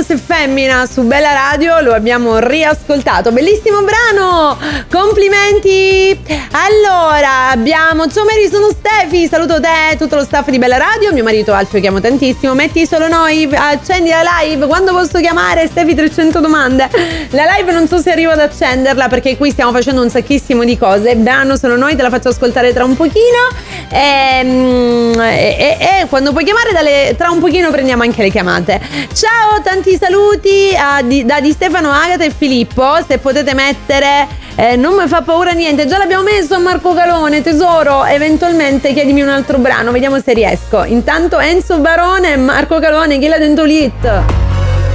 Venus e Femmina su Bella Radio, lo abbiamo riascoltato, bellissimo brano, complimenti. Allora abbiamo: ciao Mary, sono Stefi, saluto te, tutto lo staff di Bella Radio, mio marito Alfio che amo tantissimo, metti solo noi, accendi la live, quando posso chiamare? Stefi 300 domande. La live non so se arrivo ad accenderla perché qui stiamo facendo un sacchissimo di cose, brano solo noi, te la faccio ascoltare tra un pochino e quando puoi chiamare tra un pochino prendiamo anche le chiamate. Ciao, tanti saluti da Di Stefano, Agata e Filippo, se potete mettere non mi fa paura niente, già l'abbiamo messo a Marco Calone, tesoro, eventualmente chiedimi un altro brano, vediamo se riesco. Intanto Enzo Barone e Marco Calone, chi l'ha dentro lit?